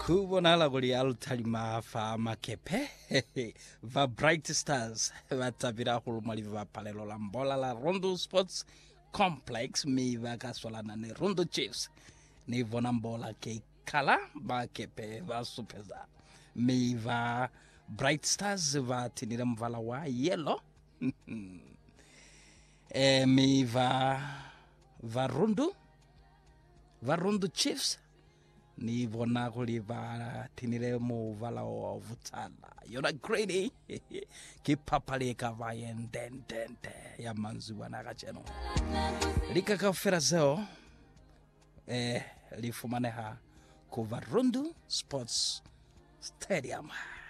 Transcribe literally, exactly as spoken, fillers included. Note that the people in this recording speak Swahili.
Kubonala goli altalima fa makepe va Bright Stars va tabira hulumali va palelo la mbola la Rondo Sports Complex mi va kasolana ne Rondo Chiefs ni vona mbola ke kala ba kepe va supeza mi va Bright Stars va tinira mvala wa yellow e mi va va Rondo va Rondo Chiefs ni vona goli va tinire mo vala o vutala yona greedy ki papale ka va yendendende ya manzu wana kacheno lika ka ferazeo eh lifumane ha ku va Rondo Sports Stadium.